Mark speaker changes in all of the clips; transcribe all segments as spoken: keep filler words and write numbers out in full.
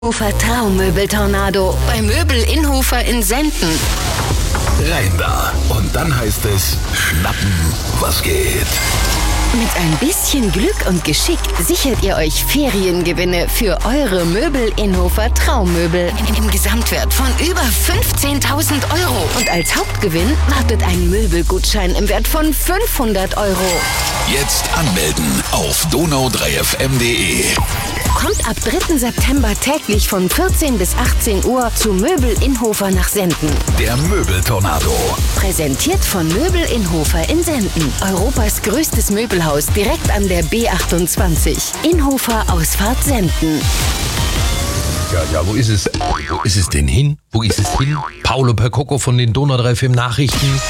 Speaker 1: Inhofer Traummöbel-Tornado bei Möbel Inhofer in Senden.
Speaker 2: Rein da. Und dann heißt es schnappen, was geht.
Speaker 1: Mit ein bisschen Glück und Geschick sichert ihr euch Feriengewinne für eure Möbel Inhofer Traummöbel im Gesamtwert von über fünfzehntausend Euro. Und als Hauptgewinn wartet ein Möbelgutschein im Wert von fünfhundert Euro.
Speaker 2: Jetzt anmelden auf donau drei f m punkt d e.
Speaker 1: Kommt ab dritten September täglich von vierzehn bis achtzehn Uhr zu Möbel Inhofer nach Senden.
Speaker 2: Der Möbeltornado.
Speaker 1: Präsentiert von Möbel Inhofer in Senden. Europas größtes Möbelhaus direkt an der B achtundzwanzig. Inhofer Ausfahrt Senden.
Speaker 3: Ja, ja, wo ist es? Wo ist es denn hin? Wo ist es hin? Paolo Percoco von den Donau drei F M Nachrichten.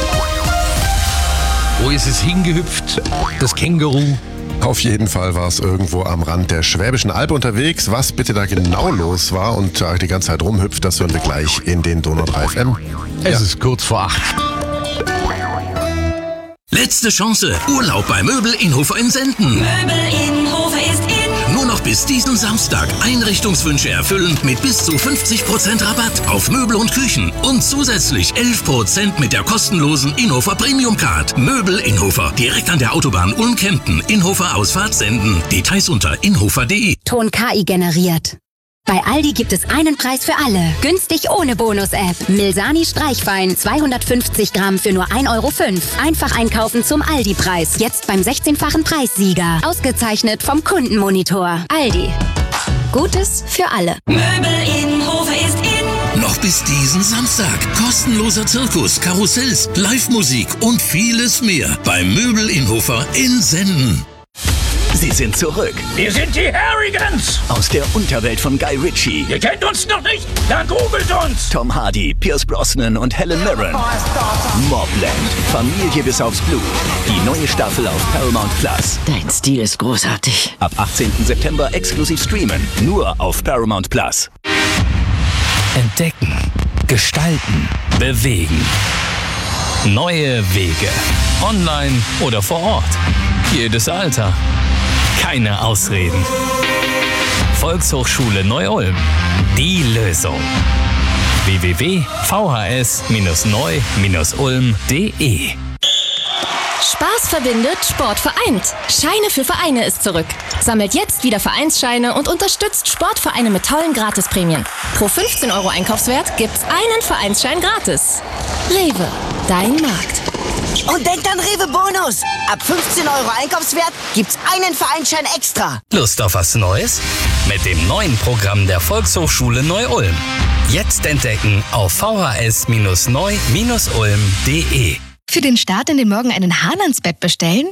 Speaker 3: Wo ist es hingehüpft? Das Känguru.
Speaker 4: Auf jeden Fall war es irgendwo am Rand der Schwäbischen Alb unterwegs. Was bitte da genau los war und die ganze Zeit rumhüpft, das hören wir gleich in den Donau drei F M.
Speaker 3: Es
Speaker 4: Ja.
Speaker 3: ist kurz vor acht.
Speaker 5: Letzte Chance. Urlaub bei Möbel Inhofer in Senden.
Speaker 6: Möbel Inhofer ist in.
Speaker 5: Nur noch bis diesen Samstag Einrichtungswünsche erfüllen mit bis zu fünfzig Prozent Rabatt auf Möbel und Küchen und zusätzlich elf Prozent mit der kostenlosen Inhofer Premium Card. Möbel Inhofer, direkt an der Autobahn Ulm-Kempten. Inhofer Ausfahrt Senden. Details unter inhofer punkt de.
Speaker 7: Ton K I generiert. Bei Aldi gibt es einen Preis für alle. Günstig ohne Bonus-App. Milsani Streichwein zweihundertfünfzig Gramm für nur ein Euro fünf. Einfach einkaufen zum Aldi-Preis. Jetzt beim sechzehnfachen Preissieger. Ausgezeichnet vom Kundenmonitor. Aldi. Gutes für alle.
Speaker 6: Möbel Inhofer ist in.
Speaker 5: Noch bis diesen Samstag. Kostenloser Zirkus, Karussells, Live-Musik und vieles mehr bei Möbel Inhofer in Senden.
Speaker 8: Sie sind zurück
Speaker 9: Wir sind die Harrigans!
Speaker 8: aus der Unterwelt von Guy Ritchie.
Speaker 9: Ihr kennt uns noch nicht? Dann googelt uns!
Speaker 8: Tom Hardy, Pierce Brosnan und Helen Mirren. Mobland, Familie bis aufs Blut. Die neue Staffel auf Paramount Plus.
Speaker 10: Dein Stil ist großartig.
Speaker 8: Ab achtzehnten September exklusiv streamen. Nur auf Paramount Plus.
Speaker 11: Entdecken, gestalten, bewegen. Neue Wege. Online oder vor Ort. Jedes Alter. Keine Ausreden. Volkshochschule Neu-Ulm. Die Lösung. w w w punkt v h s neu ulm punkt d e.
Speaker 12: Spaß verbindet, Sport vereint. Scheine für Vereine ist zurück. Sammelt jetzt wieder Vereinsscheine und unterstützt Sportvereine mit tollen Gratisprämien. Pro fünfzehn Euro Einkaufswert gibt's einen Vereinsschein gratis. Rewe, dein Markt.
Speaker 10: Und denkt an Rewe Bonus. Ab fünfzehn Euro Einkaufswert gibt's einen Vereinsschein extra.
Speaker 11: Lust auf was Neues? Mit dem neuen Programm der Volkshochschule Neu-Ulm. Jetzt entdecken auf v h s neu ulm punkt d e.
Speaker 12: Für den Start in den Morgen einen Hahn ans Bett bestellen?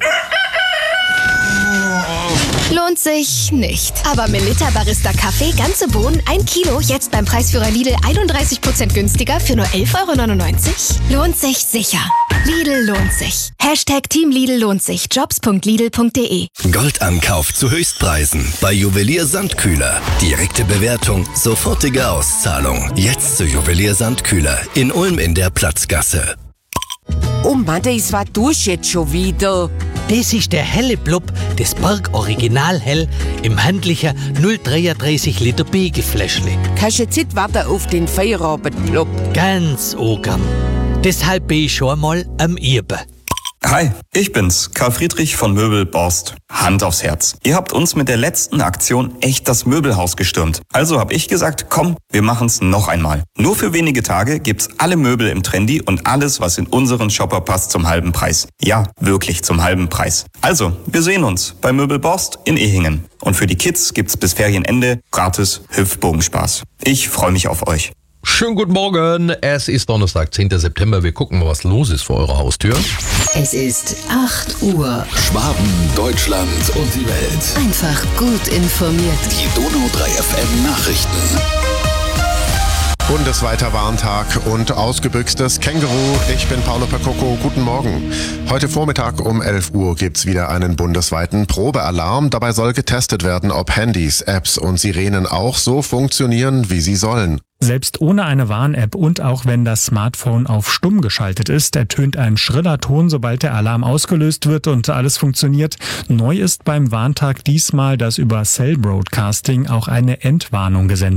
Speaker 12: Lohnt sich nicht. Aber Melitta Barista Kaffee, ganze Bohnen, ein Kilo, jetzt beim Preisführer Lidl einunddreißig Prozent günstiger für nur elf Euro neunundneunzig? Lohnt sich sicher. Lidl lohnt sich. Hashtag Team Lidl lohnt sich. jobs punkt lidl punkt d e.
Speaker 13: Goldankauf zu Höchstpreisen bei Juwelier Sandkühler. Direkte Bewertung, sofortige Auszahlung. Jetzt zu Juwelier Sandkühler in Ulm in der Platzgasse.
Speaker 14: Oh Mann, das war durch jetzt schon wieder.
Speaker 15: Das ist der helle Blub des Berg Original Hell im handlichen null Komma dreiunddreißig Liter Begelfläschle.
Speaker 14: Kannst jetzt nicht warten auf den Feierabend-Blub.
Speaker 15: Ganz ogern. Deshalb bin ich schon mal am Irben.
Speaker 16: Hi, ich bin's, Karl Friedrich von Möbel Borst. Hand aufs Herz. Ihr habt uns mit der letzten Aktion echt das Möbelhaus gestürmt. Also hab ich gesagt, komm, wir machen's noch einmal. Nur für wenige Tage gibt's alle Möbel im Trendy und alles, was in unseren Shopper passt, zum halben Preis. Ja, wirklich zum halben Preis. Also, wir sehen uns bei Möbel Borst in Ehingen. Und für die Kids gibt's bis Ferienende gratis Hüpfbogenspaß. Ich freue mich auf euch.
Speaker 3: Schönen guten Morgen. Es ist Donnerstag, zehnten September. Wir gucken mal, was los ist vor eurer Haustür.
Speaker 1: Es ist acht Uhr.
Speaker 2: Schwaben, Deutschland und die Welt.
Speaker 1: Einfach gut informiert.
Speaker 2: Die Donau drei F M Nachrichten.
Speaker 4: Bundesweiter Warntag und ausgebüxtes Känguru. Ich bin Paolo Percoco. Guten Morgen. Heute Vormittag um elf Uhr gibt's wieder einen bundesweiten Probealarm. Dabei soll getestet werden, ob Handys, Apps und Sirenen auch so funktionieren, wie sie sollen.
Speaker 17: Selbst ohne eine Warn-App und auch wenn das Smartphone auf stumm geschaltet ist, ertönt ein schriller Ton, sobald der Alarm ausgelöst wird und alles funktioniert. Neu ist beim Warntag diesmal, dass über Cell Broadcasting auch eine Entwarnung gesendet